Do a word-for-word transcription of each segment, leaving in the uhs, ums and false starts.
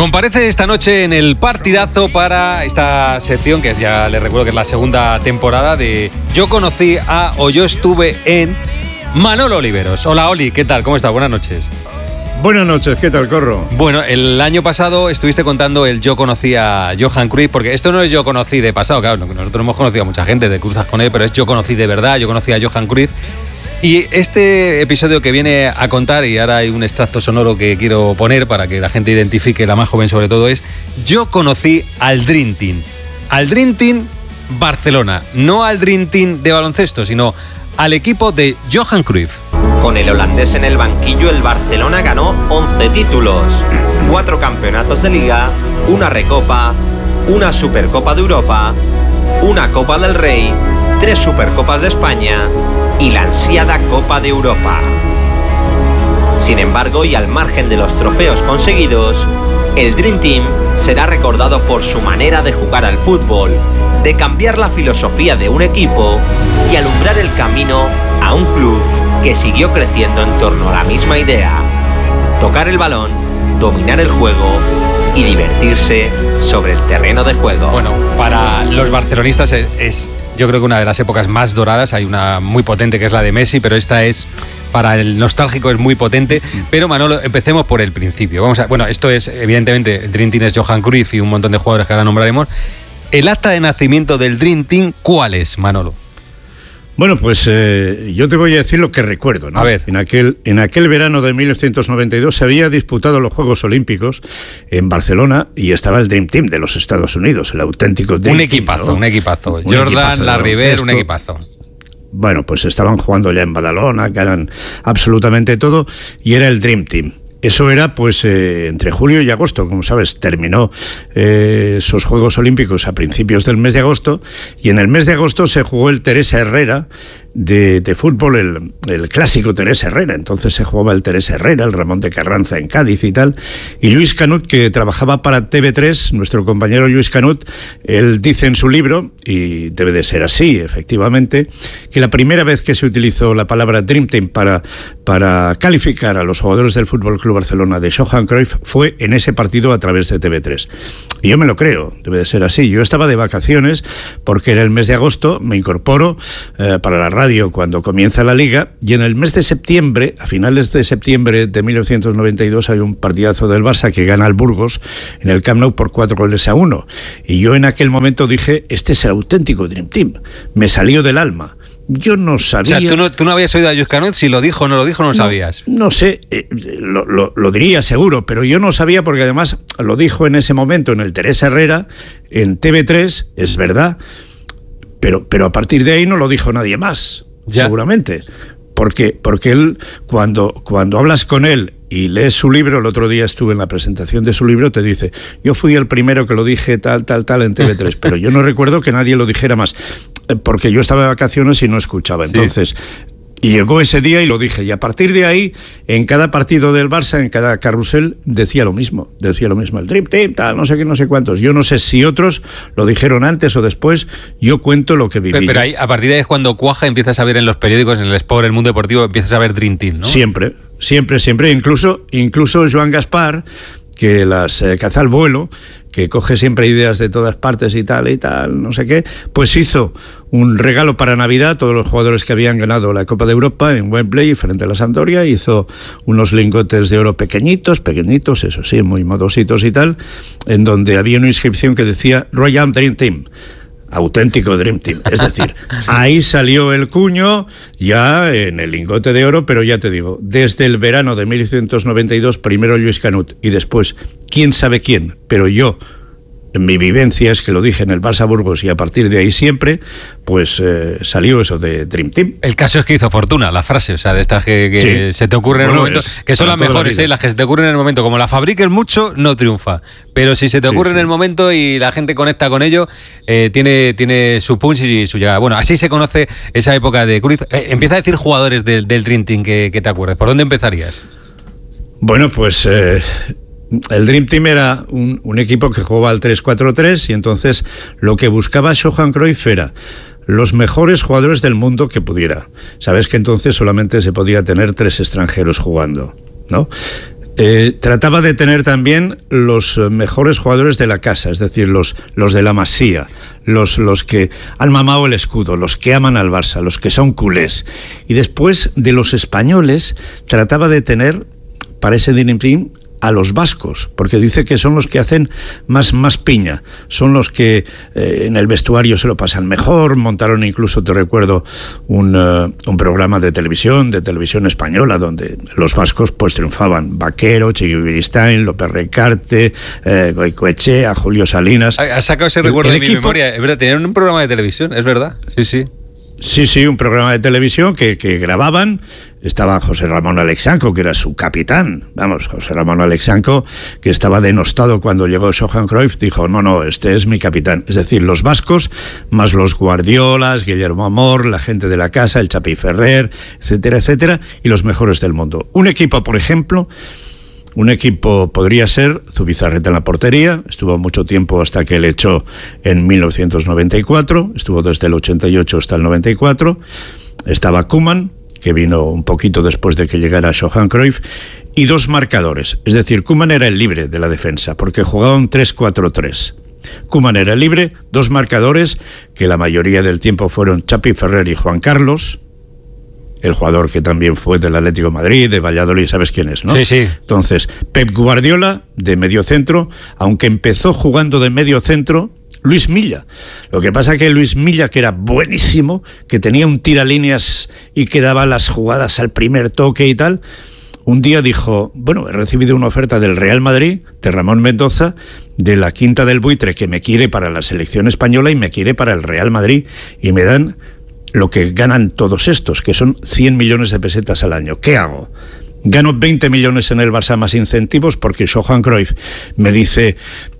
Comparece esta noche en el partidazo para esta sección, que es, ya les recuerdo que es la segunda temporada de Yo conocí a o yo estuve en Manolo Oliveros. Hola Oli, ¿qué tal? ¿Cómo estás? Buenas noches. Buenas noches, ¿qué tal, Corro? Bueno, el año pasado estuviste contando el Yo conocí a Johan Cruyff, porque esto no es Yo conocí de pasado, claro, nosotros hemos conocido a mucha gente de cruzas con él, pero es Yo conocí de verdad, Yo conocí a Johan Cruyff. Y este episodio que viene a contar, y ahora hay un extracto sonoro que quiero poner para que la gente identifique, la más joven sobre todo, es Yo conocí al Dream Team. Al Dream Team Barcelona, no al Dream Team de baloncesto, sino al equipo de Johan Cruyff. Con el holandés en el banquillo, el Barcelona ganó once títulos, cuatro campeonatos de Liga, una Recopa, una Supercopa de Europa, una Copa del Rey, tres Supercopas de España y la ansiada Copa de Europa. Sin embargo, y al margen de los trofeos conseguidos, el Dream Team será recordado por su manera de jugar al fútbol, de cambiar la filosofía de un equipo y alumbrar el camino a un club que siguió creciendo en torno a la misma idea: tocar el balón, dominar el juego y divertirse sobre el terreno de juego. Bueno, para los barcelonistas es, es yo creo que una de las épocas más doradas. Hay una muy potente que es la de Messi, pero esta es, para el nostálgico, es muy potente. Pero Manolo, empecemos por el principio. Vamos a, bueno, esto es, evidentemente, el Dream Team es Johan Cruyff y un montón de jugadores que ahora nombraremos. ¿El acta de nacimiento del Dream Team cuál es, Manolo? Bueno, pues eh, yo te voy a decir lo que recuerdo, ¿no? A ver. En aquel, en aquel verano de mil novecientos noventa y dos se había disputado los Juegos Olímpicos en Barcelona y estaba el Dream Team de los Estados Unidos, el auténtico Dream un Team. Equipazo, ¿no? un equipazo. Un Jordan, equipazo Larry Bird, un equipazo. Bueno, pues estaban jugando ya en Badalona, que eran absolutamente todo, y era el Dream Team. Eso era pues eh, entre julio y agosto, como sabes, terminó eh, esos Juegos Olímpicos a principios del mes de agosto, y en el mes de agosto se jugó el Teresa Herrera de, de fútbol, el, el clásico Teresa Herrera. Entonces se jugaba el Teresa Herrera, el Ramón de Carranza en Cádiz y tal, y Luis Canut, que trabajaba para T V tres, nuestro compañero Luis Canut, él dice en su libro, y debe de ser así, efectivamente, que la primera vez que se utilizó la palabra Dream Team para, para calificar a los jugadores del Fútbol Club Barcelona de Johan Cruyff fue en ese partido a través de T V tres. Y yo me lo creo, debe de ser así. Yo estaba de vacaciones porque era el mes de agosto, me incorporo eh, para la radio cuando comienza la Liga, y en el mes de septiembre, a finales de septiembre de mil novecientos noventa y dos, hay un partidazo del Barça que gana al Burgos en el Camp Nou por cuatro goles a uno. Y yo en aquel momento dije, este es el auténtico Dream Team. Me salió del alma. Yo no sabía... O sea, ¿tú no, tú no habías oído a Luis Canut? Si lo dijo o no lo dijo, no lo no, sabías. No sé, eh, lo, lo, lo diría seguro, pero yo no sabía porque además lo dijo en ese momento en el Teresa Herrera, en T V tres, es verdad, pero, pero a partir de ahí no lo dijo nadie más, ya. Seguramente. Porque, porque él, cuando, cuando hablas con él y lees su libro, el otro día estuve en la presentación de su libro, te dice, yo fui el primero que lo dije tal, tal, tal en T V tres, pero yo no recuerdo que nadie lo dijera más, porque yo estaba de vacaciones y no escuchaba. Entonces, sí. Y llegó ese día y lo dije, y a partir de ahí, en cada partido del Barça, en cada carrusel, decía lo mismo, decía lo mismo, el Dream Team, tal, no sé qué, no sé cuántos. Yo no sé si otros lo dijeron antes o después, yo cuento lo que viví. Pero, pero ahí, a partir de ahí es cuando cuaja, empiezas a ver en los periódicos, en el Sport, en el Mundo Deportivo, empiezas a ver Dream Team, ¿no? Siempre, siempre, siempre, incluso, incluso Joan Gaspar, que las eh, caza al vuelo, que coge siempre ideas de todas partes y tal y tal, no sé qué, pues hizo un regalo para Navidad a todos los jugadores que habían ganado la Copa de Europa en Wembley frente a la Sampdoria. Hizo unos lingotes de oro pequeñitos, pequeñitos, eso sí, muy modositos y tal, en donde había una inscripción que decía Royal Dream Team. Auténtico Dream Team, es decir, ahí salió el cuño ya en el lingote de oro, pero ya te digo, desde el verano de mil novecientos noventa y dos, primero Luis Canut y después, quién sabe quién, pero yo, en mi vivencia es que lo dije en el Barça Burgos y a partir de ahí siempre, pues eh, salió eso de Dream Team. El caso es que hizo fortuna la frase, o sea, de estas que, que sí. se te ocurren en bueno, el momento, que son las mejores, eh, las que se te ocurren en el momento, como la fabriques mucho, no triunfa, pero si se te ocurre sí, sí. en el momento y la gente conecta con ello, eh, tiene, tiene su punch y su llegada. Bueno, así se conoce esa época de Cruyff. Eh, empieza a decir jugadores del, del Dream Team que, que te acuerdes. ¿Por dónde empezarías? Bueno, pues... Eh... El Dream Team era un, un equipo que jugaba al tres cuatro tres y entonces lo que buscaba Johan Cruyff era los mejores jugadores del mundo que pudiera. Sabes que entonces solamente se podía tener tres extranjeros jugando, ¿no? Eh, trataba de tener también los mejores jugadores de la casa, es decir, los, los de la Masía, los, los que han mamado el escudo, los que aman al Barça, los que son culés. Y después de los españoles trataba de tener para ese Dream Team a los vascos, porque dice que son los que hacen más, más piña, son los que eh, en el vestuario se lo pasan mejor. Montaron incluso, te recuerdo, un, uh, un programa de televisión, de televisión española, donde los vascos pues triunfaban. Vaquero, Chiqui Beristain, López Recarte, eh, Goicoechea, Julio Salinas. Has sacado ese recuerdo de mi memoria, es verdad, tenían un programa de televisión, es verdad, sí, sí. Sí, sí, un programa de televisión que, que grababan. Estaba José Ramón Alexanco, que era su capitán. Vamos, José Ramón Alexanco, que estaba denostado cuando llegó Johan Cruyff, dijo, no, no, este es mi capitán. Es decir, los vascos, más los Guardiolas, Guillermo Amor, la gente de la casa, el Chapi Ferrer, etcétera, etcétera, y los mejores del mundo. Un equipo, por ejemplo... Un equipo podría ser Zubizarreta en la portería, estuvo mucho tiempo hasta que le echó en mil novecientos noventa y cuatro, estuvo desde el ochenta y ocho hasta el noventa y cuatro, estaba Koeman, que vino un poquito después de que llegara Johan Cruyff, y dos marcadores, es decir, Koeman era el libre de la defensa, porque jugaba un tres cuatro tres. Koeman era el libre, dos marcadores, que la mayoría del tiempo fueron Chapi Ferrer y Juan Carlos, el jugador que también fue del Atlético de Madrid, de Valladolid, ¿sabes quién es, no? Sí, sí. Entonces, Pep Guardiola, de medio centro, aunque empezó jugando de medio centro, Luis Milla. Lo que pasa que Luis Milla, que era buenísimo, que tenía un tiralíneas y que daba las jugadas al primer toque y tal, un día dijo, bueno, he recibido una oferta del Real Madrid, de Ramón Mendoza, de la Quinta del Buitre, que me quiere para la selección española y me quiere para el Real Madrid, y me dan lo que ganan todos estos, que son cien millones de pesetas al año. ¿Qué hago? Gano veinte millones en el Barça más incentivos porque Johan Cruyff me dice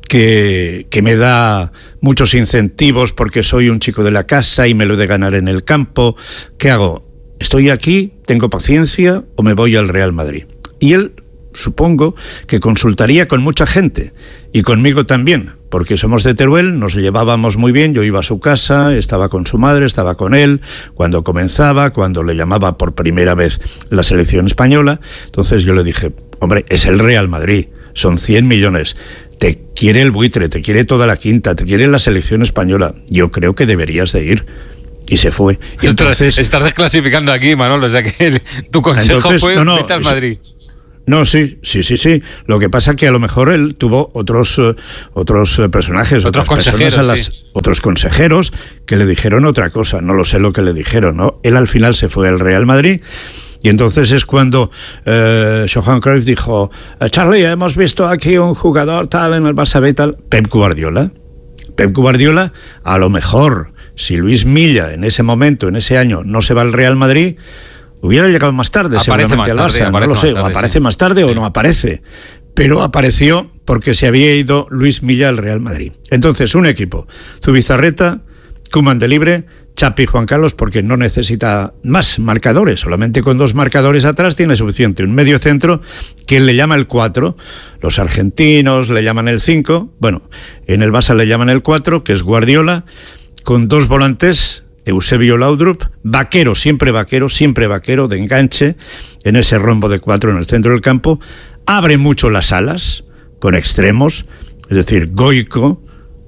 que, que me da muchos incentivos porque soy un chico de la casa y me lo he de ganar en el campo. ¿Qué hago? ¿Estoy aquí, tengo paciencia o me voy al Real Madrid? Y él, supongo, que consultaría con mucha gente y conmigo también, porque somos de Teruel, nos llevábamos muy bien, yo iba a su casa, estaba con su madre, estaba con él, cuando comenzaba, cuando le llamaba por primera vez la selección española. Entonces yo le dije, hombre, es el Real Madrid, son cien millones, te quiere el Buitre, te quiere toda la Quinta, te quiere la selección española, yo creo que deberías de ir. Y se fue. Y entonces, estás desclasificando aquí, Manolo, o sea que tu consejo entonces, fue, no, no, vete al Madrid. No, sí, sí, sí, sí. Lo que pasa es que a lo mejor él tuvo otros uh, otros uh, personajes, otros otras consejeros, personas a las, sí. otros consejeros que le dijeron otra cosa. No lo sé lo que le dijeron, ¿no? Él al final se fue al Real Madrid. Y entonces es cuando eh, Johan Cruyff dijo, Charlie, hemos visto aquí un jugador tal en el Barça B tal, Pep Guardiola. Pep Guardiola, a lo mejor, si Luis Milla en ese momento, en ese año, no se va al Real Madrid, hubiera llegado más tarde, aparece seguramente más tarde, al Barça, no lo sé, tarde, o aparece sí. más tarde sí. o no aparece, pero apareció porque se había ido Luis Milla al Real Madrid. Entonces, un equipo, Zubizarreta, Koeman de libre, Chapi y Juan Carlos, porque no necesita más marcadores, solamente con dos marcadores atrás tiene suficiente. Un medio centro que él le llama el cuatro, los argentinos le llaman el cinco, bueno, en el Barça le llaman el cuatro, que es Guardiola, con dos volantes, Eusebio Laudrup, vaquero, siempre vaquero, siempre vaquero, de enganche, en ese rombo de cuatro en el centro del campo, abre mucho las alas, con extremos, es decir, Goico,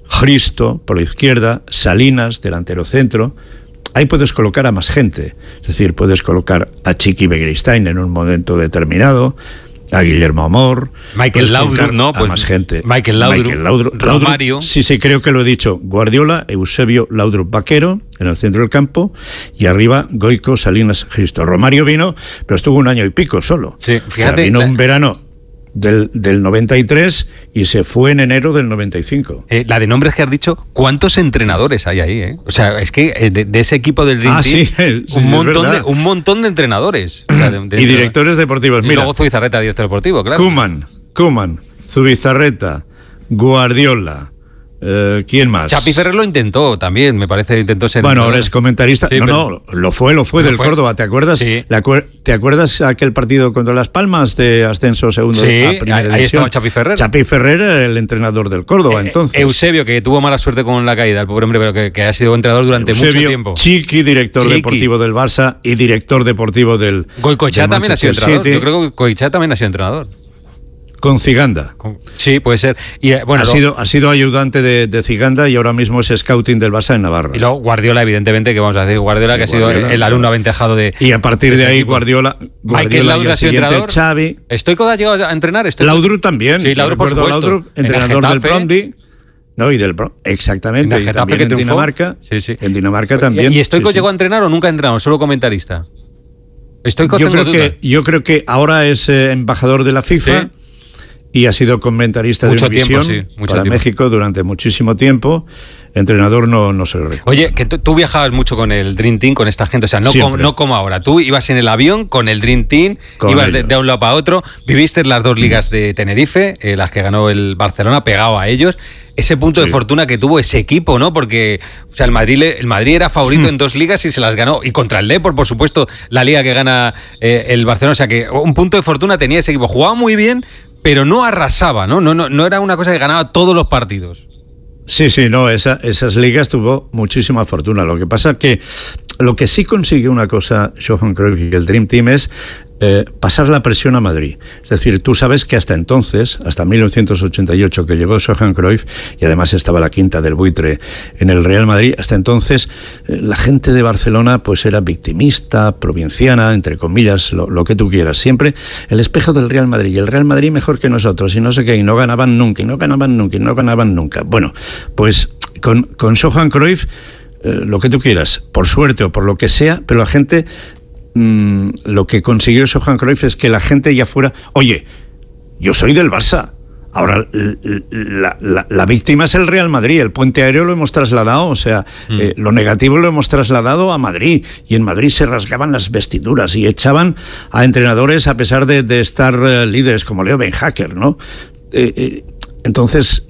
Hristo por la izquierda, Salinas, delantero centro. Ahí puedes colocar a más gente, es decir, puedes colocar a Chiqui Beristain en un momento determinado, a Guillermo Amor, Michael Laudrup, ¿no? Pues a más gente. Michael Laudrup, Michael Laudrup, Romario. Laudrup, sí, sí, creo que lo he dicho. Guardiola, Eusebio Laudrup Vaquero, en el centro del campo, y arriba Goico, Salinas, Hristo. Romario vino, pero estuvo un año y pico solo. Sí, fíjate. O sea, vino la... un verano del, del noventa y tres y se fue en enero del noventa y cinco. Eh, la de nombres que has dicho, ¿cuántos entrenadores hay ahí? Eh? O sea, es que eh, de, de ese equipo del Dream ah, Team, sí, sí, un, montón de, un montón de entrenadores. O sea, de, de y directores deportivos. Y Mira, luego Zubizarreta, director deportivo, claro. Koeman, Koeman, Zubizarreta, Guardiola, eh, ¿quién más? Chapi Ferrer lo intentó también, me parece, intentó ser... Bueno, ahora es comentarista. Sí, no, pero... no, lo fue, lo fue ¿Lo del fue? Córdoba, ¿te acuerdas? Sí. Acuer- ¿Te acuerdas aquel partido contra Las Palmas de ascenso segundo sí, a primera ahí división? estaba Chapi Ferrer. Chapi Ferrer era el entrenador del Córdoba, Eh, entonces. Eusebio, que tuvo mala suerte con la caída, el pobre hombre, pero que, que ha sido entrenador durante Eusebio, mucho tiempo. Chiqui, director Chiqui. deportivo del Barça y director deportivo del Goicoechea del también ha sido Manchester entrenador. City. Yo creo que Goicoechea también ha sido entrenador. Con Ziganda. Sí, puede ser. Y, bueno, ha, lo, sido, ha sido ayudante de, de Ziganda y ahora mismo es scouting del Barça en Navarra. Y luego Guardiola, evidentemente, que vamos a decir, Guardiola, que Guardiola, ha sido el, el alumno aventajado de. Y a partir de, de ahí, equipo. Guardiola. Michael Laudrup ha sido entrenador. Xavi. ¿Stoico ha llegado a entrenar? Laudrup también. Sí, Laudrup, por supuesto. Laudrup, entrenador del Brøndby. No, y del exactamente. En, y también en Dinamarca. Sí, sí. En Dinamarca también. ¿Y Stoico sí, llegó sí. a entrenar o nunca ha entrenado? Solo comentarista. Stoico yo tengo creo duda. que Yo creo que ahora es eh, embajador de la FIFA. Sí. Y ha sido comentarista mucho de Univisión tiempo, sí, mucho para tiempo. México durante muchísimo tiempo. Entrenador no, no se lo recuerdo. Oye, que tú viajabas mucho con el Dream Team, con esta gente, o sea, no, como, no como ahora. Tú ibas en el avión con el Dream Team, con ibas de, de un lado para otro, viviste las dos ligas de Tenerife, eh, las que ganó el Barcelona, pegado a ellos. Ese punto sí. de fortuna que tuvo ese equipo, ¿no? Porque o sea, el Madrid, el Madrid era favorito en dos ligas y se las ganó. Y contra el Depor, por supuesto, la liga que gana eh, el Barcelona. O sea, que un punto de fortuna tenía ese equipo. Jugaba muy bien, pero no arrasaba, ¿no? No, no, no era una cosa que ganaba todos los partidos. Sí, sí, no, esa, esas ligas tuvo muchísima fortuna. Lo que pasa es que lo que sí consiguió una cosa Johan Cruyff y el Dream Team es eh, pasar la presión a Madrid. Es decir, tú sabes que hasta entonces, hasta mil novecientos ochenta y ocho que llegó Johan Cruyff, y además estaba la quinta del buitre en el Real Madrid, hasta entonces eh, la gente de Barcelona pues era victimista, provinciana, entre comillas, lo, lo que tú quieras. Siempre el espejo del Real Madrid, y el Real Madrid mejor que nosotros, y no sé qué, y no ganaban nunca, y no ganaban nunca, y no ganaban nunca. Bueno, pues con, con Johan Cruyff, eh, lo que tú quieras, por suerte o por lo que sea, pero la gente... Mm, lo que consiguió Johan Cruyff es que la gente ya fuera, oye, yo soy del Barça, ahora la, la, la víctima es el Real Madrid, el puente aéreo lo hemos trasladado, o sea, mm. eh, lo negativo lo hemos trasladado a Madrid, y en Madrid se rasgaban las vestiduras y echaban a entrenadores a pesar de, de estar uh, líderes como Leo Benhacker, ¿no? Eh, eh, entonces...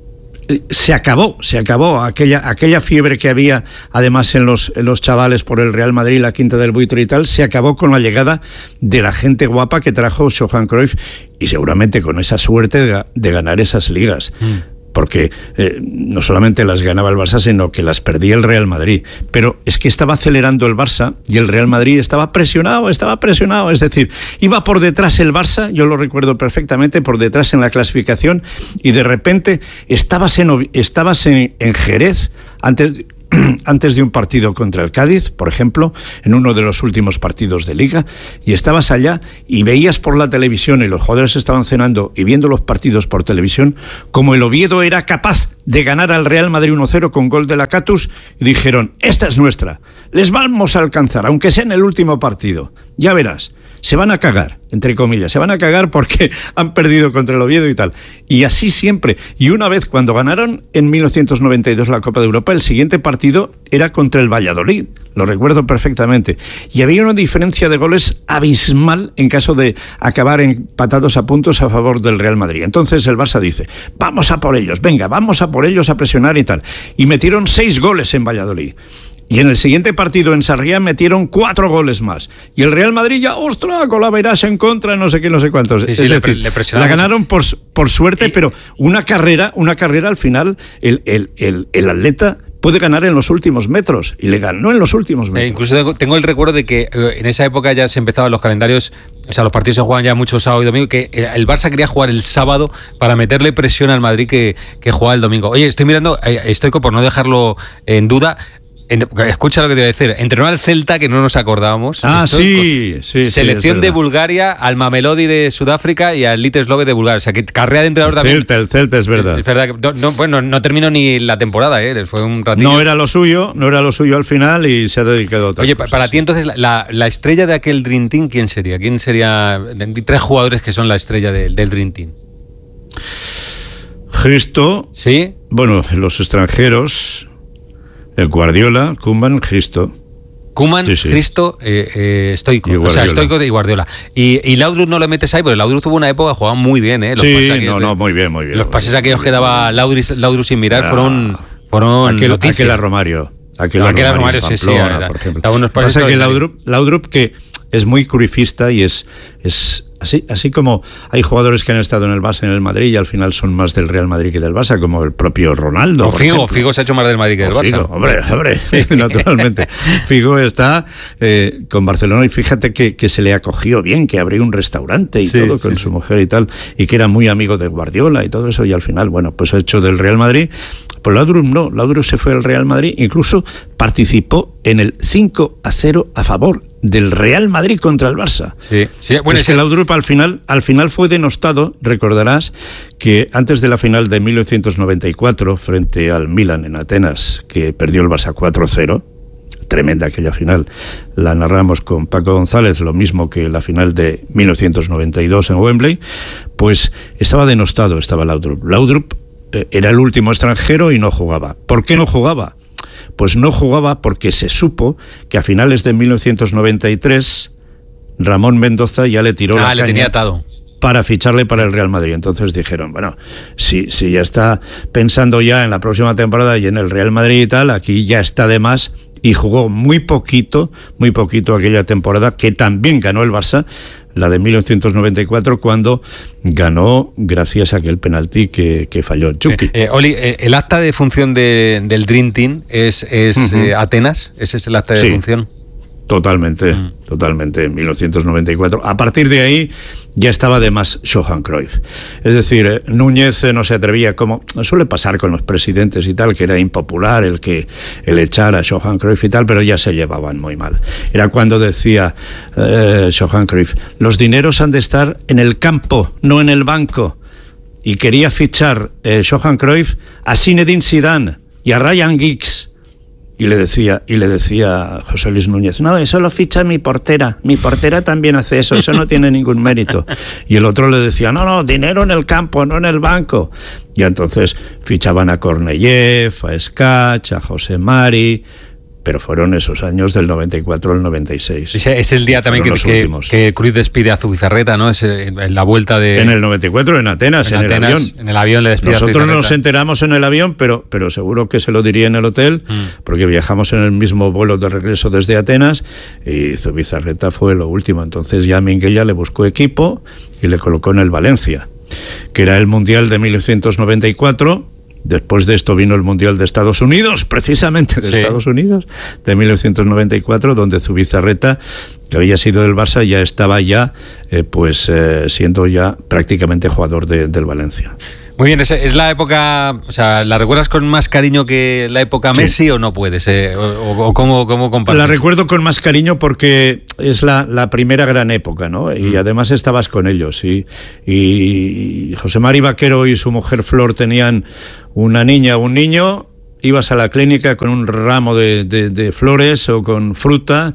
Se acabó, se acabó aquella, aquella fiebre que había además en los, en los chavales por el Real Madrid, la quinta del buitre y tal, se acabó con la llegada de la gente guapa que trajo Johan Cruyff, y seguramente con esa suerte de, de ganar esas ligas. Mm. Porque eh, no solamente las ganaba el Barça, sino que las perdía el Real Madrid. Pero es que estaba acelerando el Barça y el Real Madrid estaba presionado, estaba presionado. Es decir, iba por detrás el Barça, yo lo recuerdo perfectamente, por detrás en la clasificación, y de repente estabas en, estabas en, en Jerez antes... antes de un partido contra el Cádiz, por ejemplo, en uno de los últimos partidos de Liga, y estabas allá y veías por la televisión, y los jugadores estaban cenando y viendo los partidos por televisión, como el Oviedo era capaz de ganar al Real Madrid uno cero con gol de Lacatus, y dijeron, esta es nuestra, les vamos a alcanzar, aunque sea en el último partido, ya verás. Se van a cagar, entre comillas, se van a cagar porque han perdido contra el Oviedo y tal. Y así siempre. Y una vez cuando ganaron en mil novecientos noventa y dos la Copa de Europa, el siguiente partido era contra el Valladolid, lo recuerdo perfectamente. Y había una diferencia de goles abismal en caso de acabar empatados a puntos a favor del Real Madrid. Entonces el Barça dice, vamos a por ellos, venga, vamos a por ellos a presionar y tal. Y metieron seis goles en Valladolid. Y en el siguiente partido en Sarriá metieron cuatro goles más. Y el Real Madrid ya, ostras, con la verás en contra, no sé qué, no sé cuántos. Sí, es sí, decir, le, le la ganaron por, por suerte, y, pero una carrera, una carrera al final, el, el, el, el atleta puede ganar en los últimos metros, y le ganó en los últimos metros. Eh, incluso tengo el recuerdo de que eh, en esa época ya se empezaban los calendarios, o sea, los partidos se jugaban ya mucho sábado y domingo, que el Barça quería jugar el sábado para meterle presión al Madrid que, que jugaba el domingo. Oye, estoy mirando, eh, estoy por no dejarlo en duda. Escucha lo que te voy a decir. Entrenó al Celta, que no nos acordábamos. Ah, sí, sí. Selección sí, de Bulgaria, al Mamelodi de Sudáfrica y al Liteslove de Bulgaria. O sea, que carrera de entrenador el también. Celta, el Celta, es verdad. Es verdad que no, no, bueno, no terminó ni la temporada, ¿eh? Fue un ratillo. No era lo suyo, no era lo suyo al final y se ha dedicado a otra Oye, cosas, para sí. ti entonces, la, la estrella de aquel Dream Team, ¿quién sería? ¿Quién sería? Tres jugadores que son la estrella de, del Dream Team. Cristo. ¿Sí? Bueno, los extranjeros. El Guardiola, Koeman, Cristo. Koeman, sí, sí. Cristo, eh, eh, Stoico. O sea, Stoico y Guardiola. Y, y Laudrup no lo metes ahí, porque Laudrup tuvo una época que jugaba muy bien, ¿eh? Los sí, no, no, muy bien, muy bien. Los muy pases bien, aquellos que daba Laudrup, Laudrup sin mirar ah, fueron, fueron aquel, noticias. Aquel a Romario. Aquel no, a aquel Romario, Romario sí, Pamplona, sí. por ejemplo. Lo que pasa que Laudrup, Laudrup, que es muy cruifista y es... es Así, así como hay jugadores que han estado en el Barça y en el Madrid y al final son más del Real Madrid que del Barça, como el propio Ronaldo. O Figo, Figo se ha hecho más del Madrid que del Barça. Figo, hombre, hombre, sí, naturalmente. Figo está eh, con Barcelona y fíjate que, que se le acogió bien, que abrió un restaurante y sí, todo con sí, su sí. mujer y tal, y que era muy amigo de Guardiola y todo eso, y al final, bueno, pues ha hecho del Real Madrid. Pues Laudrup no, Laudrup se fue al Real Madrid, incluso participó en el cinco a cero a favor del Real Madrid contra el Barça. Sí, sí. Bueno, es que Laudrup al final, al final fue denostado, recordarás que antes de la final de mil novecientos noventa y cuatro, frente al Milan en Atenas, que perdió el Barça cuatro cero, tremenda aquella final, la narramos con Paco González, lo mismo que la final de mil novecientos noventa y dos en Wembley, pues estaba denostado, estaba Laudrup. Laudrup eh, era el último extranjero y no jugaba. ¿Por qué no jugaba? Pues no jugaba porque se supo que a finales de mil novecientos noventa y tres Ramón Mendoza ya le tiró ah, la le caña tenía atado para ficharle para el Real Madrid. Entonces dijeron, bueno, si, si ya está pensando ya en la próxima temporada y en el Real Madrid y tal, aquí ya está de más, y jugó muy poquito, muy poquito aquella temporada, que también ganó el Barça, la de mil novecientos noventa y cuatro, cuando ganó gracias a aquel penalti que, que falló Chucky. Eh, eh, Oli, eh, ¿el acta de función de, del Dream Team es, es uh-huh. eh, Atenas? ¿Ese es el acta de sí, función? Totalmente, uh-huh. totalmente, en mil novecientos noventa y cuatro. A partir de ahí ya estaba de más Johan Cruyff. Es decir, eh, Núñez eh, no se atrevía, como suele pasar con los presidentes y tal, que era impopular el que el echar a Johan Cruyff y tal, pero ya se llevaban muy mal. Era cuando decía eh, Johan Cruyff, los dineros han de estar en el campo, no en el banco. Y quería fichar eh, Johan Cruyff a Zinedine Zidane y a Ryan Giggs. Y le decía, y le decía José Luis Núñez, no, eso lo ficha mi portera, mi portera también hace eso, eso no tiene ningún mérito. Y el otro le decía, no, no, dinero en el campo, no en el banco. Y entonces fichaban a Korneyev, a Skach, a José Mari, pero fueron esos años del noventa y cuatro al noventa y seis. Ese es el día también que, que, que Cruyff despide a Zubizarreta, ¿no? Es en la vuelta de... En el noventa y cuatro, en Atenas, en, en Atenas, el avión. En el avión le despide Nosotros a Zubizarreta. Nos enteramos en el avión, pero, pero seguro que se lo diría en el hotel, mm. porque viajamos en el mismo vuelo de regreso desde Atenas, y Zubizarreta fue lo último. Entonces ya Minguella le buscó equipo y le colocó en el Valencia, que era el Mundial de mil novecientos noventa y cuatro... Después de esto vino el Mundial de Estados Unidos, precisamente de sí. Estados Unidos, de mil novecientos noventa y cuatro, donde Zubizarreta, que había sido del Barça, ya estaba ya, eh, pues eh, siendo ya prácticamente jugador de, del Valencia. Muy bien, ¿es, es la época, o sea, ¿la recuerdas con más cariño que la época Messi sí. o no puedes? Eh? ¿O, o cómo, cómo compartes? La recuerdo con más cariño porque es la, la primera gran época, ¿no? Y mm. además estabas con ellos, y, y José Mari Vaquero y su mujer Flor tenían una niña o un niño, ibas a la clínica con un ramo de, de, de flores o con fruta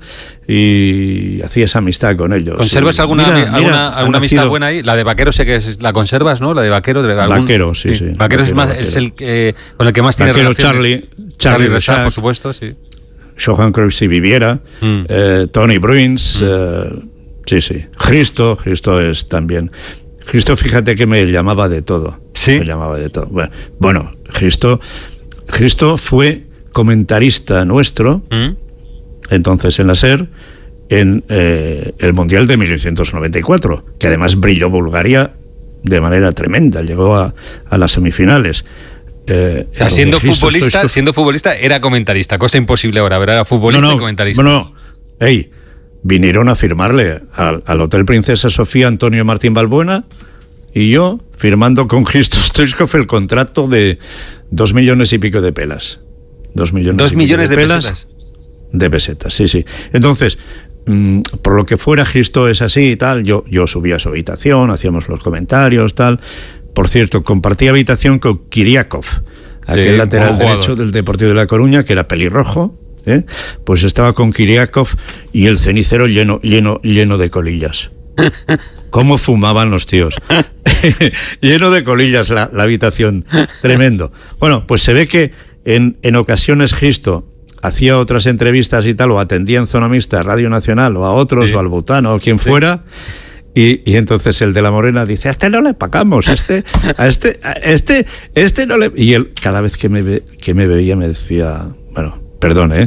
y hacías amistad con ellos. ¿Conservas sí. alguna, mira, alguna, mira, alguna amistad buena ahí? La de Vaquero sé que es, la conservas, ¿no? La de Vaquero. De algún... Vaquero, sí, sí. sí. Vaquero, Vaquero es, más, Vaquero. es el que, con el que más tiene Vaquero, relación. Charlie. Charlie, Charlie Rexach, por supuesto, sí. Johan Cruyff si viviera. Mm. Eh, Tony Bruins. Mm. Eh, sí, sí. Cristo, Cristo es también... Cristo, fíjate que me llamaba de todo. Sí. Me llamaba de todo. Bueno, bueno Cristo... Cristo fue comentarista nuestro, ¿Mm? entonces en la SER, en eh, el Mundial de mil novecientos noventa y cuatro, que además brilló Bulgaria de manera tremenda, llegó a, a las semifinales. Eh, o sea, siendo futbolista, estoy... siendo futbolista era comentarista, cosa imposible ahora, pero era futbolista no, no, y comentarista. No, no, hey, vinieron a firmarle al, al Hotel Princesa Sofía Antonio Martín Balbuena y yo firmando con Cristo Stoichkov el contrato de dos millones y pico de pelas. Dos millones, ¿Dos y millones pico de, de pelas. pesetas? De pesetas, sí, sí. Entonces, mmm, por lo que fuera, Cristo es así y tal, yo, yo subía a su habitación, hacíamos los comentarios, tal. Por cierto, compartía habitación con Kiriakov, sí, aquel lateral derecho del Deportivo de La Coruña, que era pelirrojo, ¿eh? Pues estaba con Kiriakov y el cenicero lleno, lleno, lleno de colillas. ¿Cómo fumaban los tíos? Lleno de colillas la, la habitación, tremendo. Bueno, pues se ve que en, en ocasiones Cristo hacía otras entrevistas y tal, o atendía en Zona Mixta, Radio Nacional, o a otros, sí. o al Butano, o quien sí. fuera, y, y entonces el de la Morena dice, a este no le pagamos, a este, a este, a este, este no le... Y él, cada vez que me, ve, que me veía me decía, bueno, perdón, ¿eh?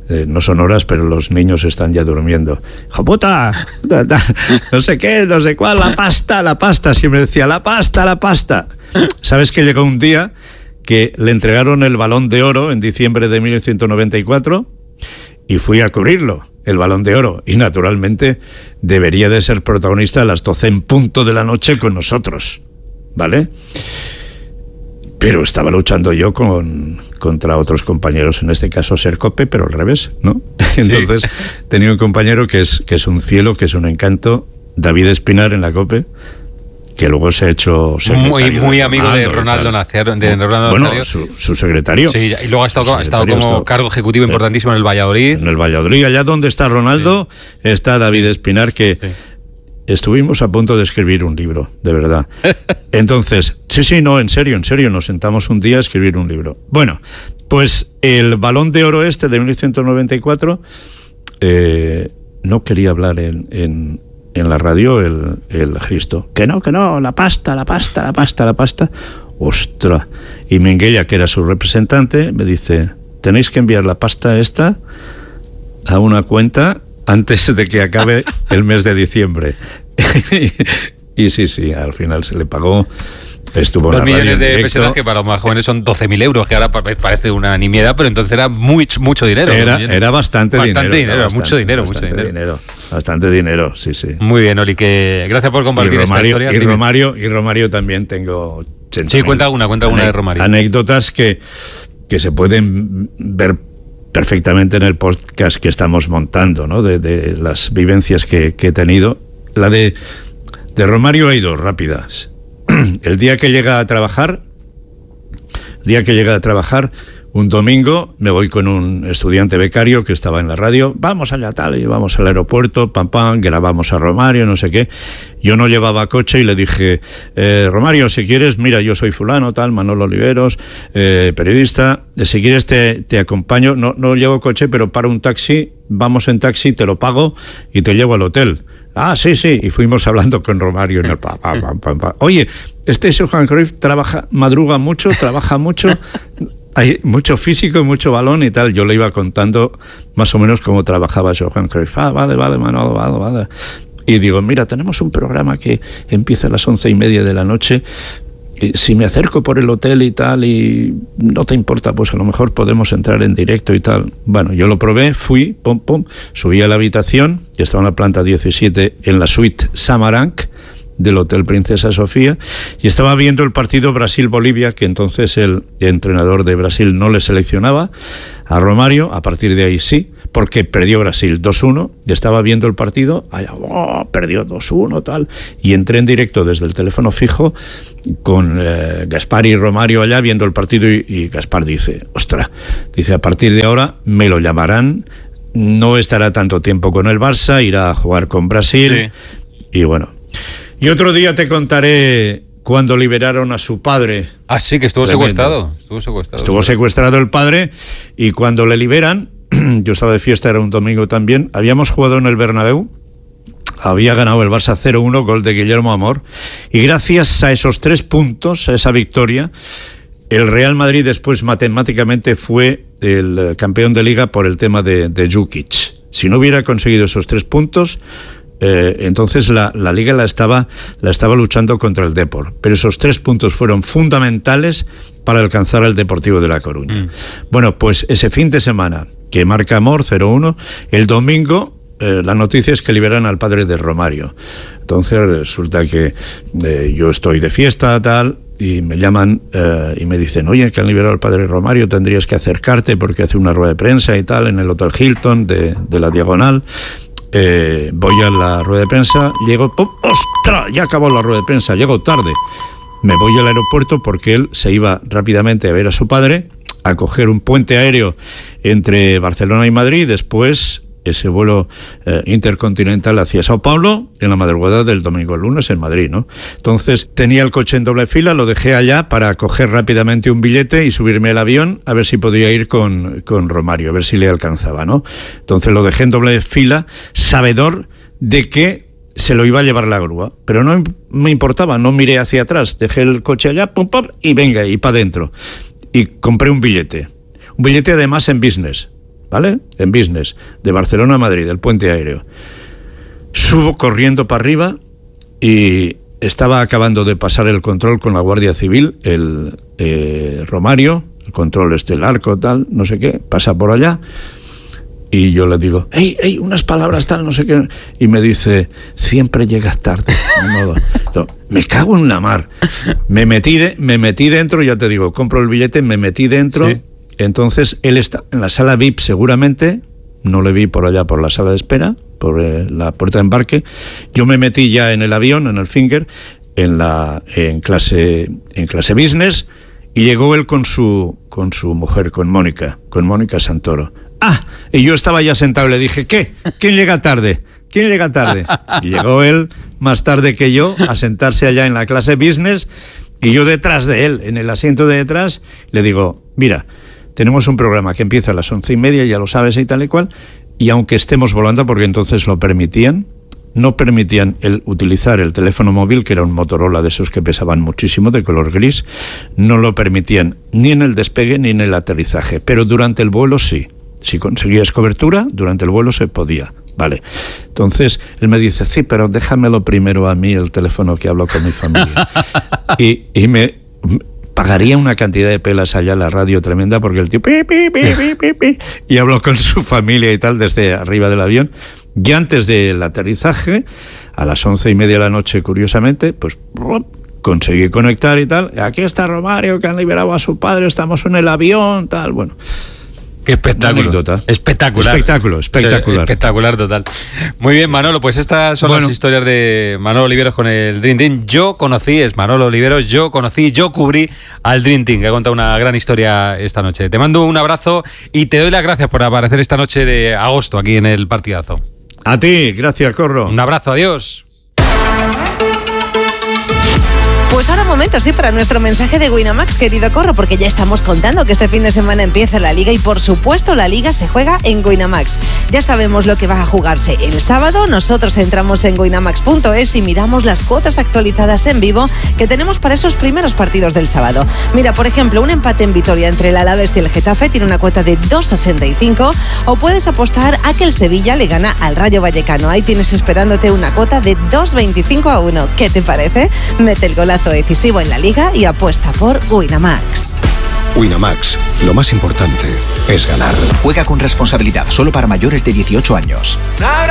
Eh, no son horas, pero los niños están ya durmiendo. ¡Hijo puta! No sé qué, no sé cuál, la pasta, la pasta. Siempre decía, la pasta, la pasta. ¿Sabes que llegó un día que le entregaron el Balón de Oro en diciembre de mil novecientos noventa y cuatro y fui a cubrirlo, el Balón de Oro? Y naturalmente debería de ser protagonista a las doce en punto de la noche con nosotros, ¿vale? Pero estaba luchando yo con, contra otros compañeros, en este caso Sercope, pero al revés, ¿no? Entonces sí. Tenía un compañero que es, que es un cielo, que es un encanto, David Espinar en la COPE, que luego se ha hecho muy muy de amigo de Ronaldo Nazario, de Ronaldo bueno, Nazario. Su, su secretario. Sí, y luego ha estado, ha estado como estado, cargo ejecutivo importantísimo en el Valladolid. En el Valladolid, allá donde está Ronaldo, sí. Está David Espinar, que... Sí. Estuvimos a punto de escribir un libro, de verdad. Entonces, sí, sí, no, en serio, en serio, nos sentamos un día a escribir un libro. Bueno, pues el Balón de Oro este de mil novecientos noventa y cuatro, eh, no quería hablar en, en, en la radio el, el Cristo. Que no, que no, la pasta, la pasta, la pasta, la pasta. Ostras. Y Minguella, que era su representante, me dice, tenéis que enviar la pasta esta a una cuenta antes de que acabe el mes de diciembre. Y sí, sí, al final se le pagó. Estuvo Dos en la millones de directo. pesetas, que para los más jóvenes son doce mil euros, que ahora parece una nimiedad, pero entonces era muy, mucho dinero. Era, era bastante, bastante dinero. dinero, bastante, mucho dinero, bastante mucho dinero. dinero. Bastante dinero, sí, sí. Muy bien, Oli, que gracias por compartir y Romario, esta historia. Y Romario, y Romario también tengo... Sí, cuenta alguna, cuenta alguna de Romario. Anécdotas que, que se pueden ver perfectamente en el podcast que estamos montando, ¿no? De, de las vivencias que, que he tenido. La de, de Romario hay dos rápidas. El día que llega a trabajar, el día que llega a trabajar, un domingo me voy con un estudiante becario que estaba en la radio, vamos allá tal, y vamos al aeropuerto, pam pam, grabamos a Romario, no sé qué. Yo no llevaba coche y le dije, eh, Romario, si quieres, mira, yo soy fulano, tal, Manolo Oliveros, eh, periodista, si quieres te, te acompaño, no, no llevo coche, pero paro un taxi, vamos en taxi, te lo pago y te llevo al hotel. Ah, sí, sí, y fuimos hablando con Romario en el pa, pa, pa, pa, pa. Oye, este Johan Cruyff trabaja, madruga mucho, trabaja mucho, hay mucho físico, mucho balón y tal. Yo le iba contando más o menos cómo trabajaba Johan Cruyff. Ah, vale, vale, Manolo, vale, vale. Y digo, mira, tenemos un programa que empieza a las once y media de la noche. Si me acerco por el hotel y tal y no te importa, pues a lo mejor podemos entrar en directo y tal. Bueno, yo lo probé, fui, pum, pum, subí a la habitación, y estaba en la planta diecisiete, en la suite Samaranch del Hotel Princesa Sofía, y estaba viendo el partido Brasil-Bolivia, que entonces el entrenador de Brasil no le seleccionaba a Romario. A partir de ahí sí, porque perdió Brasil dos uno, y estaba viendo el partido, allá, oh, perdió dos uno, tal, y entré en directo desde el teléfono fijo con eh, Gaspar y Romario allá viendo el partido, y, y Gaspar dice, ostras, dice, a partir de ahora me lo llamarán, no estará tanto tiempo con el Barça, irá a jugar con Brasil, sí. Y bueno, y otro día te contaré cuando liberaron a su padre. Ah, sí, que estuvo Tremendo. secuestrado. Estuvo secuestrado. Estuvo secuestrado el padre, y cuando le liberan, yo estaba de fiesta, era un domingo también, habíamos jugado en el Bernabéu, había ganado el Barça cero uno, gol de Guillermo Amor, y gracias a esos tres puntos, a esa victoria, el Real Madrid después matemáticamente fue el campeón de Liga por el tema de, de Jukic. Si no hubiera conseguido esos tres puntos, eh, entonces la, la Liga la estaba, la estaba luchando contra el Depor, pero esos tres puntos fueron fundamentales para alcanzar al Deportivo de La Coruña. Mm. Bueno, pues ese fin de semana que marca Amor cero uno, el domingo eh, la noticia es que liberan al padre de Romario. Entonces resulta que eh, yo estoy de fiesta, tal, y me llaman eh, y me dicen, oye, que han liberado al padre Romario, tendrías que acercarte porque hace una rueda de prensa y tal en el Hotel Hilton de, de la Diagonal. Eh, voy a la rueda de prensa, llego, ¡pum! ¡Ostras! Ya acabó la rueda de prensa, llego tarde. Me voy al aeropuerto porque él se iba rápidamente a ver a su padre, a coger un puente aéreo entre Barcelona y Madrid, después ese vuelo eh, intercontinental hacia Sao Paulo en la madrugada del domingo al lunes en Madrid, ¿no? Entonces tenía el coche en doble fila, lo dejé allá para coger rápidamente un billete y subirme al avión a ver si podía ir con, con Romario, a ver si le alcanzaba, ¿no? Entonces lo dejé en doble fila, sabedor de que se lo iba a llevar la grúa, pero no me importaba, no miré hacia atrás, dejé el coche allá, pum, pum, y venga, y para adentro. Y compré un billete, un billete además en business, ¿vale? En business, de Barcelona a Madrid, del puente aéreo. Subo corriendo para arriba y estaba acabando de pasar el control con la Guardia Civil, el eh, Romario, el control este, el arco, tal, no sé qué, pasa por allá. Y yo le digo, hey, hey, unas palabras tal, no sé qué. Y me dice, siempre llegas tarde. No, no, me cago en la mar. Me metí, de, me metí dentro, ya te digo, compro el billete, me metí dentro. Sí. Entonces él está en la sala V I P seguramente, no le vi por allá por la sala de espera, por eh, la puerta de embarque. Yo me metí ya en el avión, en el Finger, en la en clase en clase business, y llegó él con su con su mujer, con Mónica, con Mónica Santoro. Ah, y yo estaba ya sentado y le dije, ¿qué? ¿Quién llega tarde? ¿Quién llega tarde? Y llegó él más tarde que yo a sentarse allá en la clase business y yo detrás de él, en el asiento de detrás, le digo, mira, tenemos un programa que empieza a las once y media, ya lo sabes y tal y cual, y aunque estemos volando, porque entonces lo permitían, no permitían el utilizar el teléfono móvil, que era un Motorola de esos que pesaban muchísimo, de color gris, no lo permitían ni en el despegue ni en el aterrizaje, pero durante el vuelo sí. Si conseguías cobertura, durante el vuelo se podía. Vale. Entonces, él me dice, sí, pero déjamelo primero a mí el teléfono que hablo con mi familia. y, y me pagaría una cantidad de pelas allá en la radio tremenda porque el tío pi, pi, pi, pi, pi, pi, y habló con su familia y tal desde arriba del avión. Y antes del aterrizaje, a las once y media de la noche, curiosamente, pues conseguí conectar y tal. Aquí está Romario, que han liberado a su padre, estamos en el avión, tal, bueno. Qué espectáculo. Espectacular. Espectáculo, espectacular. Espectacular total. Muy bien, Manolo, pues estas son bueno. las historias de Manolo Oliveros con el Dream Team. Yo conocí, es Manolo Oliveros, yo conocí, yo cubrí al Dream Team, que ha contado una gran historia esta noche. Te mando un abrazo y te doy las gracias por aparecer esta noche de agosto aquí en el Partidazo. A ti, gracias, Corro. Un abrazo, adiós. Pues ahora momento, sí, para nuestro mensaje de Winamax, querido Corro, porque ya estamos contando que este fin de semana empieza la Liga y por supuesto la Liga se juega en Winamax. Ya sabemos lo que va a jugarse el sábado, nosotros entramos en winamax punto es y miramos las cuotas actualizadas en vivo que tenemos para esos primeros partidos del sábado. Mira, por ejemplo, un empate en Vitoria entre el Alavés y el Getafe tiene una cuota de dos ochenta y cinco, o puedes apostar a que el Sevilla le gana al Rayo Vallecano. Ahí tienes esperándote una cuota de dos veinticinco a uno. ¿Qué te parece? Mete el golazo decisivo en la Liga y apuesta por Winamax. Winamax, lo más importante es ganar. Juega con responsabilidad, solo para mayores de dieciocho años.